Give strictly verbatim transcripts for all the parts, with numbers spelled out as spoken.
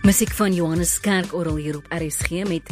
Musiek van Johannes Kerkorrel hier op R S G met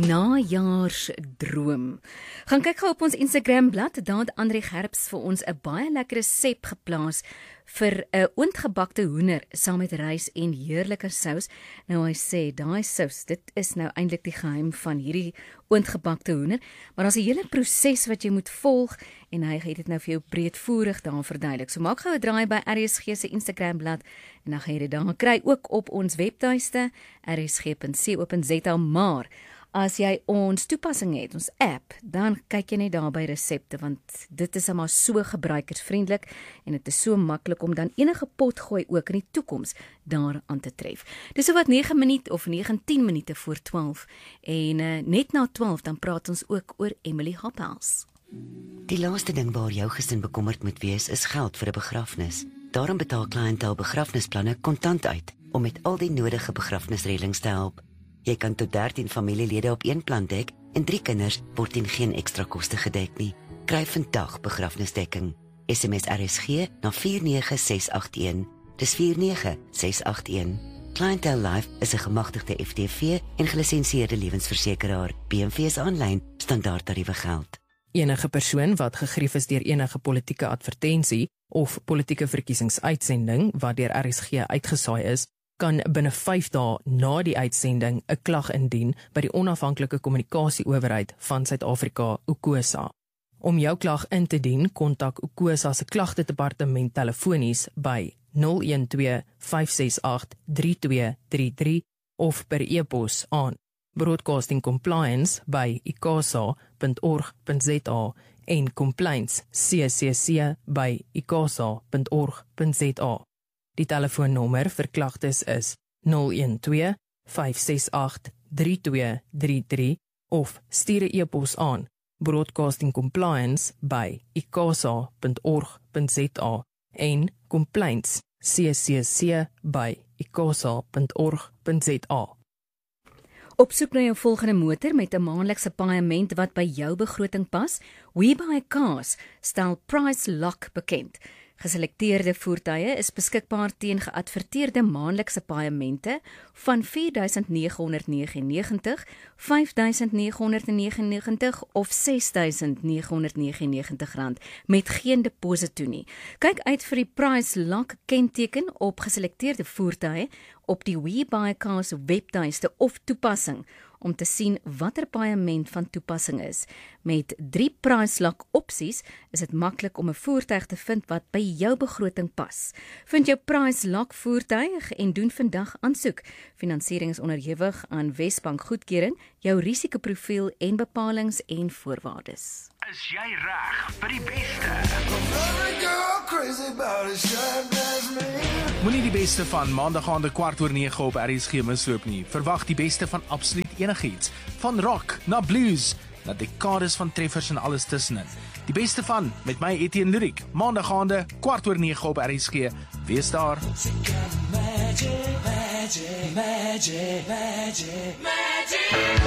Najaarsdroom. Gaan kyk gou op ons Instagram blad, daar het André Gerbs vir ons 'n baie lekker resep geplaas vir 'n oondgebakte hoender saam met rys en heerlike sous. Nou hy sê, daai sous, dit is nou eintlik die geheim van hierdie oondgebakte hoender, maar daar's 'n hele proses wat jy moet volg en hy het dit nou vir jou breedvoerig daar verduidelik. So maak gou 'n draai by R S G se Instagram blad en dan gaan jy dit daar kry, ook op ons webtuiste r s g punt co punt z a, maar as jy ons toepassing het, ons app, dan kyk jy net daar by resepte, want dit is maar so gebruikersvriendelik en dit is so maklik om dan enige pot gooi ook in die toekoms daar aan te tref. Dis so wat nege minute of negentien minute voor twaalf en uh, net na twaalf dan praat ons ook oor Emily Hophouse. Die laaste ding waar jou gesin bekommerd moet wees is geld vir 'n begrafnis. Daarom betaal Clientele begrafnisplanne kontant uit om met al die nodige begrafnisreëlings te help. Jy kan tot dertien familielede op een plan dek en drie kinders word teen geen ekstra koste gedek nie. Kry vandag begrafnisdekking. S M S R S G na vier nege ses agt een. Dis vier nege ses agt een. Clientele Life is 'n gemagtigde F T V en gelisensieerde lewensversekeraar. B M W is aanlyn, standaard tariewe geld. Enige persoon wat gegrief is deur enige politieke advertensie of politieke verkiesingsuitsending wat deur R S G uitgesaai is, kan binne vyf dae na die uitsending 'n klag indien by die onafhanklike kommunikasieowerheid van Suid-Afrika, UKOSA. Om jou klag in te dien, kontak UKOSA se klagtedepartement telefonies by nul een twee vyf ses agt drie twee drie drie of per e-pos aan broadcasting compliance by i k a s a punt org punt z a en complaints c c c by i k a s a punt org punt z a. Die telefoonnommer vir klagtes is nul een twee vyf ses agt drie twee drie drie of stuur 'n e-pos aan broadcasting compliance by i k a s a punt org punt z a en complaints c c c by i k a s a punt org punt z a. Op soek na jou volgende motor met 'n maandelikse paaiement wat by jou begroting pas? WeBuyCars stel Price Lock bekend. Geselekteerde voertuie is beskikbaar teen geadverteerde maandelikse paaiemente van vier duisend nege honderd negenennegentig negentig, vyf duisend nege honderd negenennegentig negentig of ses duisend nege honderd negenennegentig rand met geen deposito nie. Kyk uit vir die Price Lock kenteken op geselekteerde voertuie op die WeBuyCars webtuiste of toepassing om te sien watter paaiement van toepassing is. Met drie Price Lock opsies is dit maklik om 'n voertuig te vind wat by jou begroting pas. Vind jou Price Lock voertuig en doen vandag aansoek. Finansiering is onderhewig aan Wesbank goedkeuring, jou risikoprofiel en bepalings en voorwaardes. Is jy reg vir die beste? Moenie die beste van maandag aande kwart oor nege op R S G misloop nie. Verwag die beste van absoluut enigiets. Van rock na blues, na dekades van treffers en alles tussenin. Die beste van, met my Etienne Lyric, maandag aande kwart oor nege op R S G. Wees daar. Magic, magic, magic, magic, magic.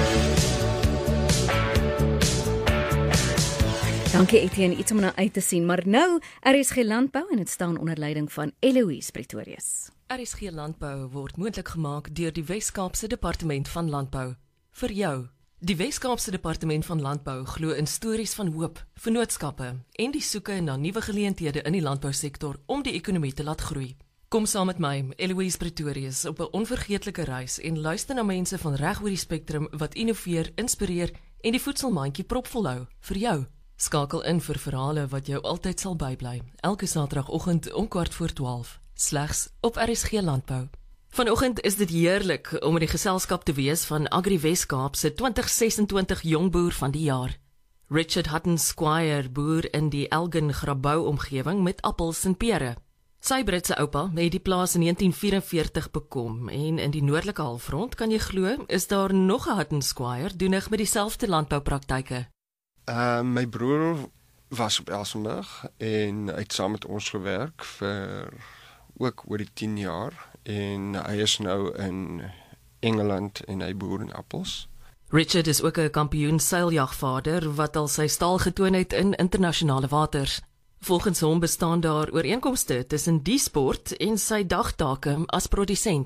Dankie Etienne, iets om na uit te sien, maar nou R S G Landbou en dit staan onder leiding van Eloise Pretorius. R S G Landbou word moontlik gemaak deur die Wes-Kaapse Departement van Landbou. Vir jou, die Wes-Kaapse Departement van Landbou glo in stories van hoop, vennootskappe en die soeke na nuwe geleenthede in die landbousektor om die ekonomie te laat groei. Kom saam met my, Eloise Pretorius, op 'n onvergeetlike reis en luister na mense van reg oor die spektrum wat innoveer, inspireer en die voedselmandjie propvol hou vir jou. Skakel in vir verhale wat jou altyd sal bybly. Elke Saterdagoggend om kwart voor twaalf, slegs op R S G Landbou. Vanoggend is dit heerlik om in die geselskap te wees van Agri Wes-Kaap se twintig sesentwintig jongboer van die jaar. Richard Hutton Squire boer in die Elgin Grabouw omgewing met appels en pere. Sy Britse oupa het die plaas in negentien vyf-en-veertig bekom en in die noordelike halfrond, kan jy glo, is daar nog 'n Hutton Squire doenig met dieselfde landboupraktyke. Uh, my broer was op Elsenburg en hy het saam met ons gewerk vir ook oor die tien jaar en hy is nou in Engeland en hy boer in appels. Richard is ook 'n kampioen seiljagvaarder wat al sy staal getoon het in internasionale waters. Volgens hom bestaan daar ooreenkomste tussen die sport en sy dagtake as produsent.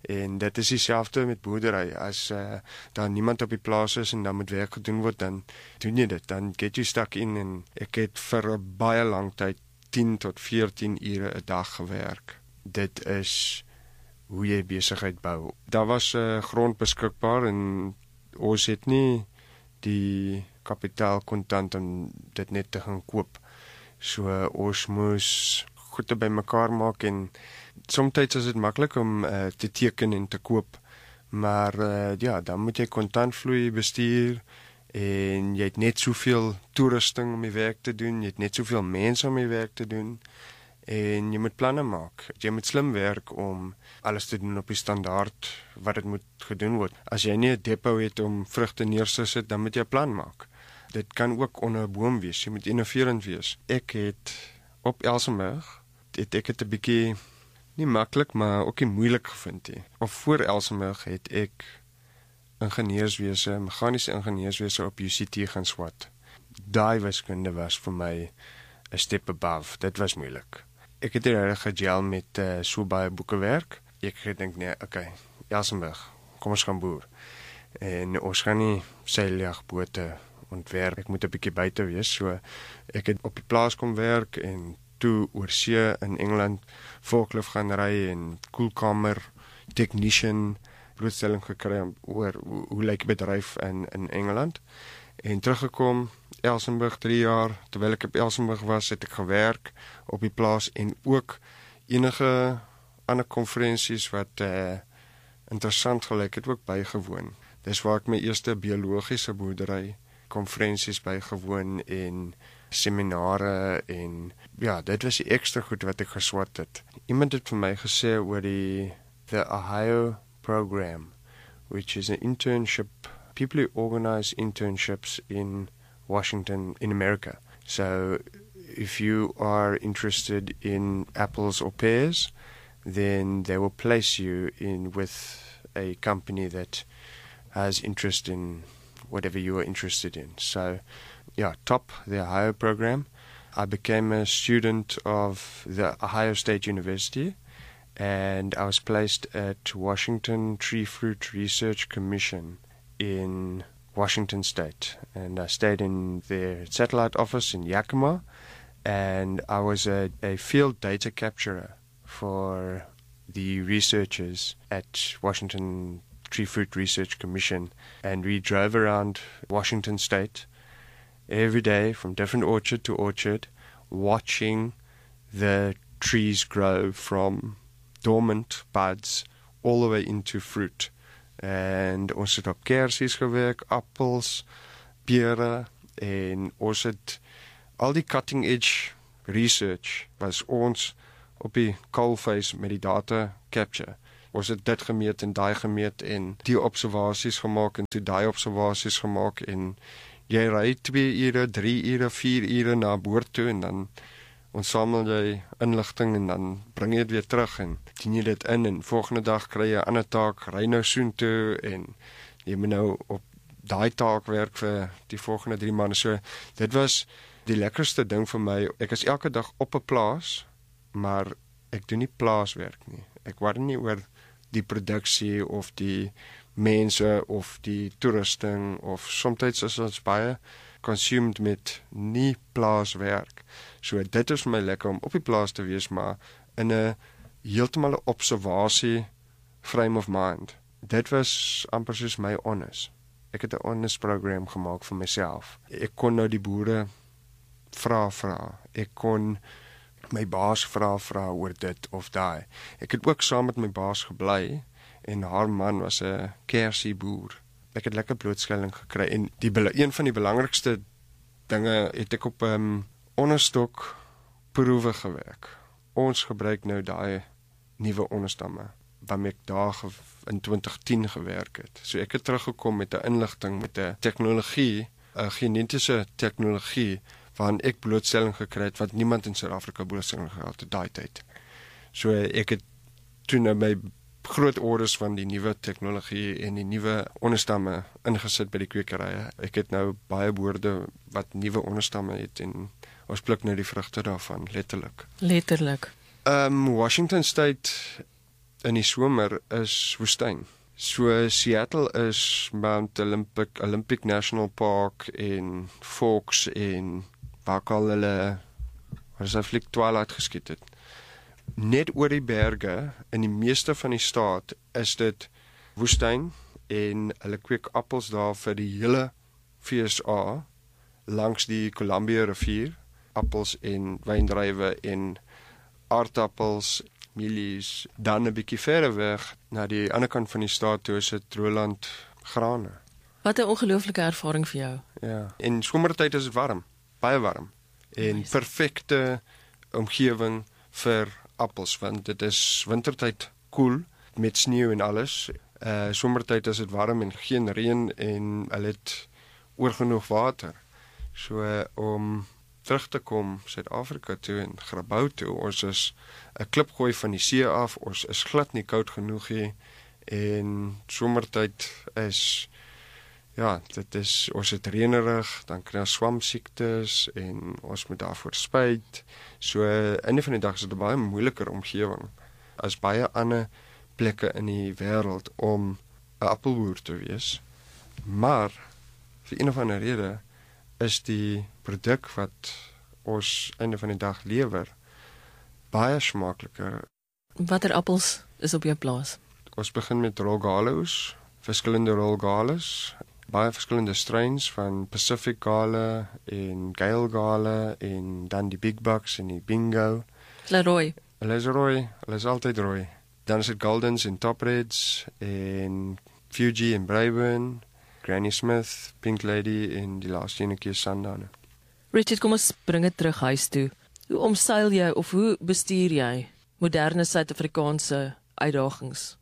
En dit is dieselfde met boerdery. As uh, daar niemand op die plaas is en dan moet werk gedoen word, dan doen jy dit. Dan get jy stuck in en ek het vir 'n baie lang tyd tien tot veertien ure 'n dag gewerk. Dit is hoe jy besigheid bou. Daar was uh, grond beskikbaar en ons het nie die kapitaal kontant om dit net te gaan koop. So uh, ons moes goede bymekaar maak en soms is dit maklik om uh, te teken en te koop, maar uh, ja, dan moet jy kontantvloei bestuur en jy het net soveel toerusting om die werk te doen, jy het net soveel mense om die werk te doen en jy moet planne maak. Jy moet slim werk om alles te doen op die standaard wat dit moet gedoen word. As jy nie 'n depot het om vrugte neer te sit, dan moet jy 'n plan maak. Dit kan ook onder 'n boom wees, jy moet innoverend wees. Ek het op Elsenburg het ek het 'n bietjie nie maklik, maar ook nie moeilik gevind nie. Of voor Elsenburg het ek ingenieurswese, meganiese ingenieurswese op U C T gaan swat. Daai wiskunde was vir my 'n step above. Dit was moeilik. Ek het regtig gejel met uh, so baie boekewerk. Ek gedink nee, okay, Elsenburg, kom ons gaan boer. En ons gaan nie seiljagbote ontwerp. Ek moet 'n bietjie buite wees, so ek het op die plaas kom werk en toe oor see in Engeland forklift gaan ry en koelkamer technician blootstelling gekry oor hoe, hoe lyk die bedryf in in Engeland en teruggekom Elsenburg drie jaar. Terwyl ek op Elsenburg was, het ek gewerk op die plaas en ook enige ander konferensies wat uh, interessant gelyk het ook bygewoon. Dis waar ek my eerste biologiese boerdery konferensies bygewoon en seminare en ja, dit was die ekstra goed wat ek geswat het. Iemand het vir my gesê oor die the Ohio program, which is an internship. People who organize internships in Washington in America. So if you are interested in apples or pears, then they will place you in with a company that has interest in whatever you are interested in. So yeah, top the Ohio program. I became a student of the Ohio State University and I was placed at Washington Tree Fruit Research Commission in Washington State. And I stayed in their satellite office in Yakima and I was a, a field data capturer for the researchers at Washington Tree Fruit Research Commission. And we drove around Washington State every day from different orchard to orchard, watching the trees grow from dormant buds all the way into fruit. And ons het op kersies gewerk, appels, pere en ons het al die cutting edge research was ons op die coalface met die data capture. Ons het dit gemeet en daai gemeet en die observasies gemaak en toe daai observasies gemaak en jy ry twee ure, drie ure, vier ure na boord toe en dan ontsamel jy inligting en dan bring jy dit weer terug en dien jy dit in en volgende dag kry jy 'n ander taak, ry nou soontoe en jy moet nou op daai taak werk vir die volgende drie maande. So dit was die lekkerste ding vir my. Ek is elke dag op 'n plaas, maar ek doen nie plaaswerk nie. Ek worry nie oor die produksie of die mense of die toerusting of soms is ons baie consumed met nie plaaswerk. So dit is vir my lekker om op die plaas te wees, maar in 'n heeltemal 'n observasie frame of mind. Dit was amper soos my honors. Ek het 'n honors program gemaak vir myself. Ek kon nou die boere vra vra. Ek kon my baas vra vra oor dit of daai. Ek het ook saam met my baas gebly en haar man was 'n kersie boer. Ek het lekker blootstelling gekry en die een van die belangrikste dinge het ek op 'n um, onderstok proewe gewerk. Ons gebruik nou daai nuwe onderstamme waarmee ek daar in twintig tien gewerk het. So ek het teruggekom met 'n inligting met 'n tegnologie, 'n genetiese tegnologie waarin ek blootstelling gekry het wat niemand in Suid-Afrika blootstelling gehad het daai tyd. So ek het toe nou my groot orders van die nuwe tegnologie en die nuwe onderstamme ingesit by die kwekerye. Ek het nou baie boorde wat nuwe onderstamme het en ons pluk nou die vrugte daarvan, letterlik. Letterlik. Um, Washington State in die somer is woestyn. So Seattle is Mount Olympic, Olympic National Park en Fox en waar al hulle waar is hy fliek Twilight geskiet het. Net oor die berge in die meeste van die staat is dit woestyn en hulle kweek appels daar vir die hele V S A langs die Columbia rivier, appels en wyndruiwe en aardappels, mielies, dan 'n bietjie verder weg na die ander kant van die staat toe is dit Roland grane. Wat 'n ongelooflike ervaring vir jou. Ja, en somertyd is dit warm, baie warm en nice. Perfekte omgewing vir appels want dit is wintertyd koel met sneeu en alles. Uh somertyd is dit warm en geen reën en hulle het oorgenoeg water. So uh, om terug te kom Suid-Afrika toe en Grabouw toe, ons is 'n klipgooi van die see af, ons is glad nie koud genoeg nie en somertyd is ja, dit is ons het reënerig, dan kry ons swampsiektes en ons moet daarvoor spuit. So einde van die dag is dit 'n baie moeiliker omgewing as baie ander plekke in die wêreld om 'n appelboer te wees. Maar vir een of ander rede is die produk wat ons einde van die dag lewer baie smaakliker. Watter appels is op jou plaas? Ons begin met Rollgalos, verskillende Rollgalos, baie verskillende strains van Pacific Gala en Gale Gala en dan die Big Bucks en die Bingo. Leroy. Hulle is rooi, hulle is altyd rooi. Dan is dit Goldens en Top Reds en Fuji en Braeburn, Granny Smith, Pink Lady en die laaste ene keer Sundown. Richard, kom ons bring dit terug huis toe. Hoe omseil jy of hoe bestuur jy moderne Suid-Afrikaanse uitdagings?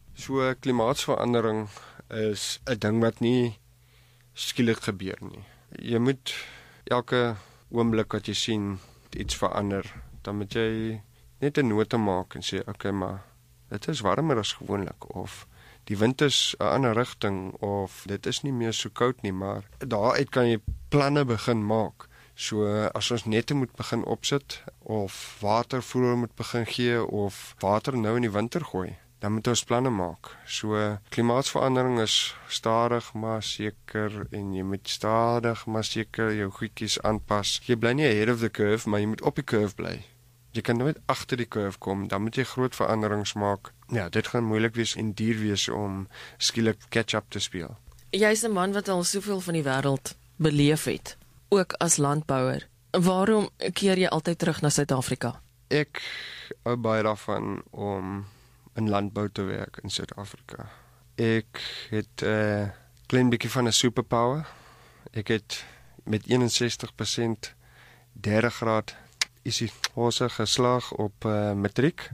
So klimaatsverandering is 'n ding wat nie skielik gebeur nie. Jy moet elke oomblik wat jy sien iets verander, dan moet jy net 'n note maak en sê, "Oké, okay, maar dit is warmer as gewoonlik," of "Die wind is 'n ander rigting," of "Dit is nie meer so koud nie," maar daaruit kan jy planne begin maak. So as ons nette moet begin opsit of water vroeër moet begin gee of water nou in die winter gooi, dan moet ons planne maak. So klimaatsverandering is stadig maar seker en jy moet stadig maar seker jou goedjies aanpas. Jy bly nie ahead of the curve, maar jy moet op die curve bly. Jy kan nooit agter die curve kom, dan moet jy groot veranderings maak. Ja, dit gaan moeilik wees en duur wees om skielik catch-up te speel. Jy's 'n man wat al soveel van die wêreld beleef het, ook as landbouer. Waarom keer jy altyd terug na Suid-Afrika? Ek hou baie daarvan om in landbou te werk in Suid-Afrika. Ek het 'n uh, klein bietjie van 'n superpower. Ek het met eenensestig persent derde graad is die hosse geslaag op uh, matriek.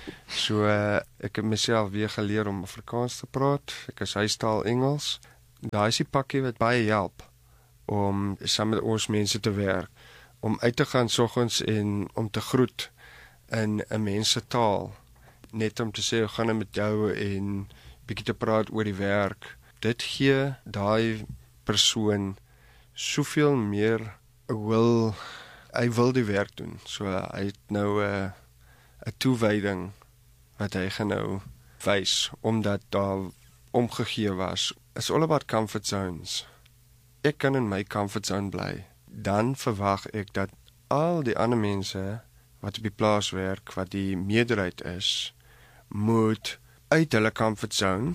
So uh, ek het myself weer geleer om Afrikaans te praat. Ek is huistaal Engels. Daai is die pakkie wat baie help om saam met ons mense te werk, om uit te gaan soggens en om te groet in 'n mensetaal, net om te sê hoe gaan dit met jou en bietjie te praat oor die werk. Dit gee daai persoon soveel meer wil hy wil die werk doen. So hy het nou 'n uh, 'n toewyding wat hy gaan nou wys omdat daar omgegee was. It's all about comfort zones. Ek kan in my comfort zone bly. Dan verwag ek dat al die ander mense wat op die plaas werk, wat die meerderheid is, moet uit hulle comfort zone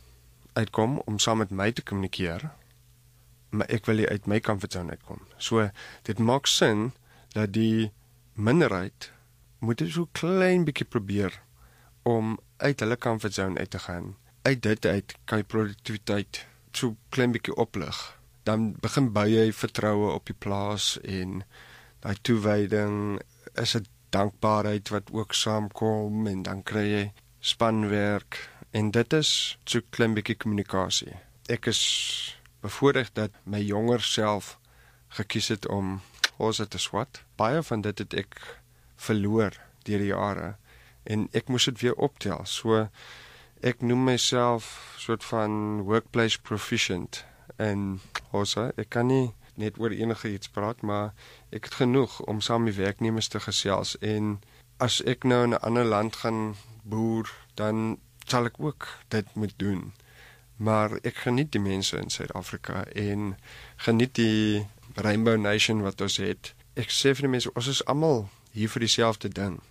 uitkom om saam met my te kommunikeer. Maar ek wil nie uit my comfort zone uitkom. So dit maak sin dat die minderheid moet so klein bietjie probeer om uit hulle comfort zone uit te gaan. Uit dit uit kan jy produktiwiteit so klein bietjie oplig. Dan begin bou jy vertroue op die plaas en daai toewyding is 'n dankbaarheid wat ook saamkom en dan kry jy spanwerk en dit is so klein bietjie kommunikasie. Ek is bevoorreg dat my jonger self gekies het om hosse te swat. Baie van dit het ek verloor deur die jare en ek moes dit weer optel. So ek noem myself soort van workplace proficient en hosse. Ek kan nie net oor enige iets praat, maar ek het genoeg om saam met werknemers te gesels en as ek nou in 'n ander land gaan boer, dan sal ek ook dit moet doen. Maar ek geniet die mense in Suid-Afrika en geniet die Rainbow Nation wat ons het. Ek sê vir die mense, ons is almal hier vir dieselfde ding.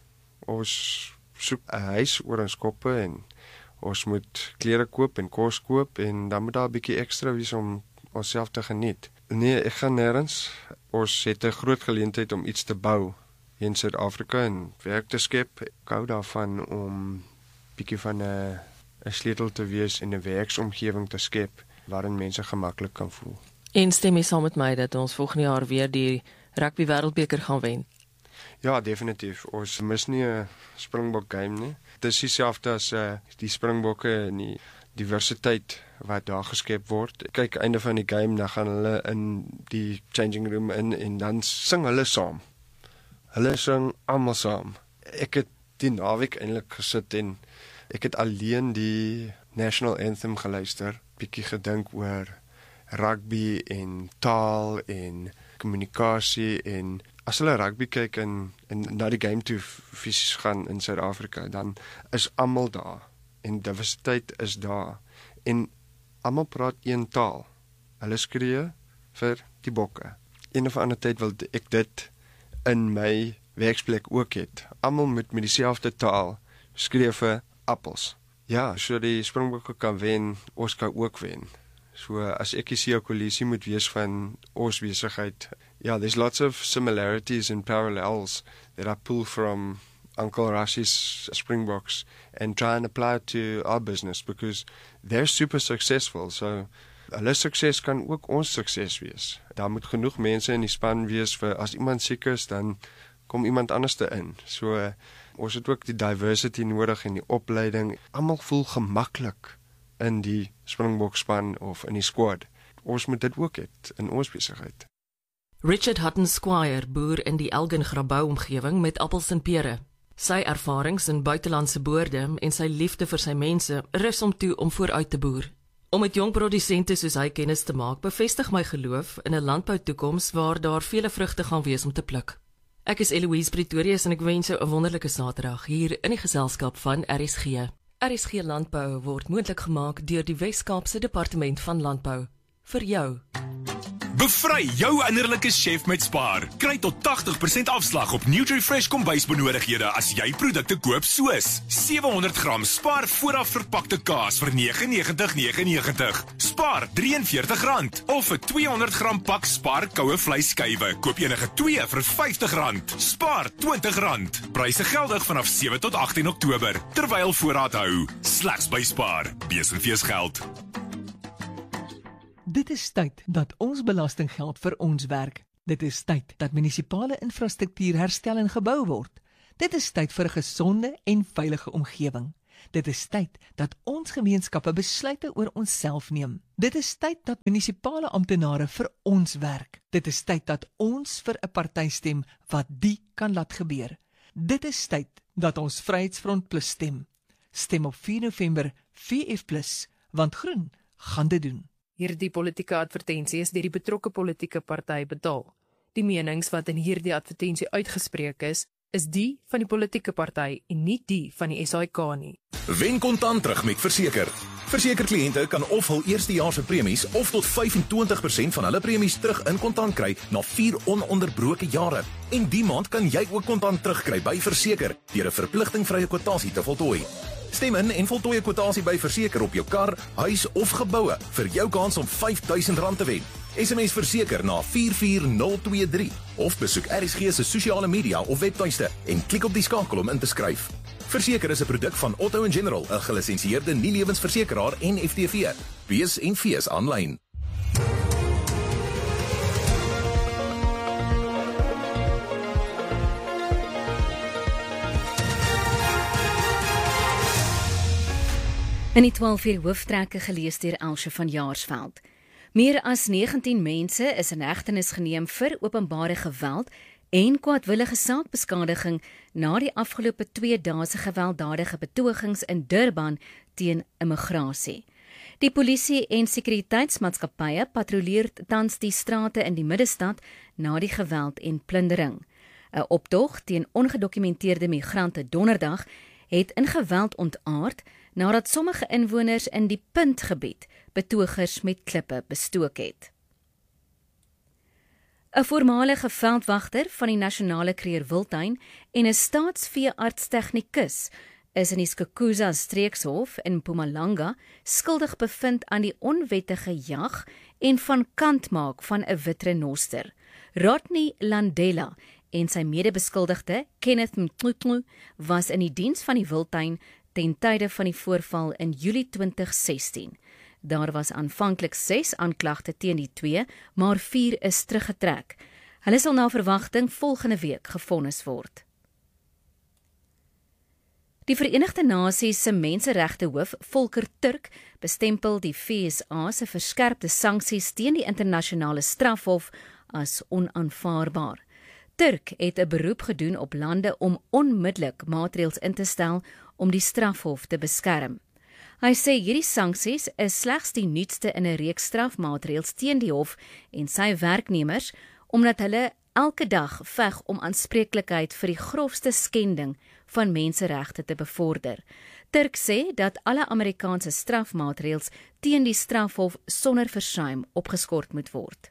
Ons soek 'n huis oor ons koppe en ons moet klere koop en kos koop en dan moet daar 'n bietjie ekstra wees om onsself te geniet. Nee, ek gaan nêrens. Ons het 'n groot geleentheid om iets te bou in Suid-Afrika en werk te skep. Ek hou daarvan om bietjie van 'n 'n sleutel te wees en 'n werksomgewing te skep waarin mense gemaklik kan voel. En stem jy saam met my dat ons volgende jaar weer die rugby wêreldbeker gaan wen? Ja, definitief. Ons mis nie 'n Springbok game nie. Dit is dieselfde as uh, die Springbokke en die diversiteit wat daar geskep word. Kyk, einde van die game, dan gaan hulle in die changing room in en dan sing hulle saam. Hulle sing almal saam. Ek het die naweek eintlik gesit en ek het alleen die National Anthem geluister, bietjie gedink oor rugby en taal en kommunikasie en as hulle rugby kyk en, en na die game toe fisies gaan in Suid-Afrika, dan is almal daar en diversiteit is daar en almal praat een taal. Hulle skree vir die bokke. Een of ander tyd wil ek dit in my werksplek ook het. Almal moet met dieselfde taal skree vir appels. Ja, so die Springbokke kan wen, ons kan ook wen. So as ek hier 'n koalisie moet wees van ons besigheid, yeah, there's lots of similarities and parallels that I pull from Uncle Rashi's Springboks and try and apply it to our business because they're super successful. So hulle sukses kan ook ons sukses wees. Daar moet genoeg mense in die span wees vir as iemand siek is, dan kom iemand anders te in. So uh, ons het ook die diversity nodig en die opleiding. Almal voel gemaklik in die Springbok span of in die squad. Ons moet dit ook hê in ons besigheid. Richard Hutton Squire boer in die Elgin-Grabouw omgewing met appels en pere. Sy ervarings in buitelandse boorde en sy liefde vir sy mense rus hom toe om vooruit te boer. Om met jong produsente soos hy kennis te maak, bevestig my geloof in 'n landboutoekoms waar daar vele vrugte gaan wees om te pluk. Ek is Eloise Pretorius en ek wens jou 'n wonderlike Saterdag hier in die geselskap van R S G. R S G Landbou word moontlik gemaak deur die Wes-Kaapse Departement van Landbou. Vir jou. Bevry jou innerlike chef met Spar. Kry tot tagtig persent afslag op NutriFresh kombuisbenodigdhede as jy produkte koop soos sewe honderd gram Spar vooraf verpakte kaas vir nege negentig nege negentig. Spar R drieënveertig rand of 'n twee honderd gram pak Spar koue vleisskywe. Koop enige twee vir vyftig rand. Spar twintig rand. Pryse geldig vanaf sewe tot agttien Oktober terwyl voorraad hou. Slegs by Spar. Besenfees geld. Dit is tyd dat ons belastinggeld vir ons werk. Dit is tyd dat munisipale infrastruktuur herstel en gebou word. Dit is tyd vir 'n gesonde en veilige omgewing. Dit is tyd dat ons gemeenskappe besluite oor onsself neem. Dit is tyd dat munisipale amptenare vir ons werk. Dit is tyd dat ons vir 'n party stem wat die kan laat gebeur. Dit is tyd dat ons Vryheidsfront Plus stem. Stem op vier November V F plus, want groen gaan dit doen. Hierdie politieke advertensie is deur die betrokke politieke party betaal. Die menings wat in hierdie advertensie uitgespreek is, is die van die politieke party en nie die van die S A I K nie. Wen kontant terug met Verseker. Verseker-kliënte kan of hul eerstejaars se premies of tot vyf en twintig persent van hulle premies terug in kontant kry na vier ononderbroke jare. En die maand kan jy ook kontant terugkry by Verseker deur 'n verpligtingvrye kwotasie te voltooi. Stem in en voltooi 'n kwotasie by Verseker op jou kar, huis of geboue vir jou kans om vyf duisend rand te wen. S M S Verseker na vier vier nul twee drie of besoek R S G se sosiale media of webtuiste en klik op die skakel om in te skryf. Verseker is 'n produk van Otto en General, 'n gelisensieerde nie-lewensversekeraar en F T V. Wees en fees aanlyn. In die twaalf uur hooftrekke gelees deur Elsje van Jaarsveld. Meer as negentien mense is in hegtenis geneem vir openbare geweld en kwaadwillige saakbeskadiging na die afgelope twee dae se gewelddadige betogings in Durban teen immigrasie. Die polisie en sekuriteitsmaatskappye patrolleer tans die strate in die middestad na die geweld en plundering. 'n Optog teen ongedokumenteerde migrante donderdag het in geweld ontaard nadat sommige inwoners in die Puntgebied betogers met klippe bestook het. 'n Voormalige veldwagter van die Nasionale Krugerwildtuin en 'n staatsveearts-tegnikus is in die Skukuza streekshof in Mpumalanga skuldig bevind aan die onwettige jag en van kant maak van 'n wit renoster. Rodney Landela en sy medebeskuldigde Kenneth Mtutlu was in die diens van die wildtuin ten tye van die voorval in Julie twintig sestien. Daar was aanvanklik ses aanklagte teen die twee, maar vier is teruggetrek. Hulle sal na verwagting volgende week gevonnis word. Die Verenigde Nasies se menseregtehoof Volker Turk bestempel die V S A se verskerpte sanksies teen die internasionale strafhof as onaanvaarbaar. Turk het 'n beroep gedoen op lande om onmiddellik maatreëls in te stel om die strafhof te beskerm. Hy sê hierdie sanksies is slegs die nuutste in 'n reeks strafmaatreëls teen die hof en sy werknemers, omdat hulle elke dag veg om aanspreeklikheid vir die grofste skending van menseregte te bevorder. Turk sê dat alle Amerikaanse strafmaatreëls teen die strafhof sonder versuim opgeskort moet word.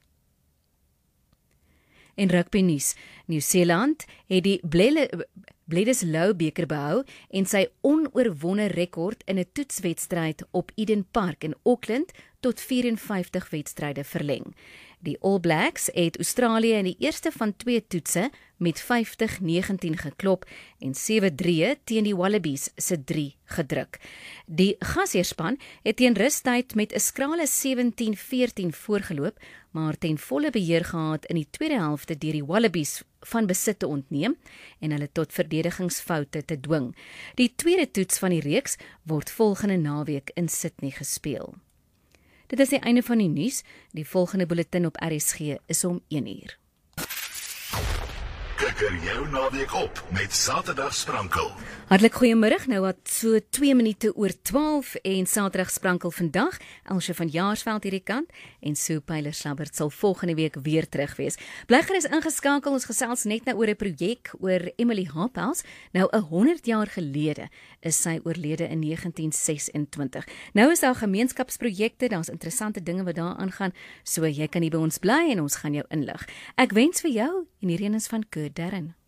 En rugby nuus. Nieu-Seeland het die Bledisloe beker behou en sy onoorwonne rekord in 'n toetswedstryd op Eden Park in Auckland tot vyf en vyftig wedstryde verleng. Die All Blacks het Australië in die eerste van twee toetse met vyftig negentien geklop en sewe drie teen die Wallabies se drie gedruk. Die gasheerspan het teen rustyd met 'n skrale sewentien veertien voorgeloop, maar ten volle beheer gehad in die tweede helfte deur die Wallabies van besit te ontneem en hulle tot verdedigingsfoute te dwing. Die tweede toets van die reeks word volgende naweek in Sydney gespeel. Dit is die einde van die nuus. Die volgende bulletin op R S G is om een uur. Kikker jou naweek op met Saterdag Sprankel. Hartlik goeiemôre, nou wat so twee minute oor twaalf en Saterdag Sprankel vandag. Elsje van Jaarsveld hierdie kant en Sue Pyler-Slabbert sal volgende week weer terug wees. Bly gerus ingeskakel, ons gesels net nou oor 'n projek oor Emily Hapels. Nou honderd jaar gelede is sy oorlede in negentien sesentwintig. Nou is daar gemeenskapsprojekte, daar's interessante dinge wat daar aangaan, so jy kan hier by ons bly en ons gaan jou inlig. Ek wens vir jou en hierdie een is van Kurt Darren.